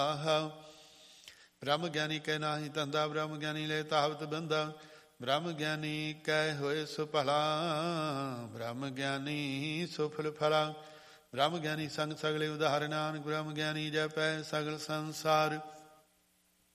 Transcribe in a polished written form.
ਬ੍ਰਹਮ ਗਿਆਨੀ ਕੈ ਨਾਹੀ ਧੰਦਾ, ਬ੍ਰਹਮ ਗਿਆਨੀ ਲੈ ਤਾਵਤ ਬੰਦਾ। ਬ੍ਰਹਮ ਗਿਆਨੀ ਕੈ ਹੋਏ ਸੁ ਭਲਾ, ਬ੍ਰਹਮ ਗਿਆਨੀ ਸੁਫਲ ਫਲਾ। ਬ੍ਰਹਮ ਗਿਆਨੀ ਸੰਗ ਸਗਲੇ ਉਦਾਹਰ, ਨਾਨਕ ਬ੍ਰਹਮ ਗਿਆਨੀ ਜਪੈ ਸਗਲ ਸੰਸਾਰ।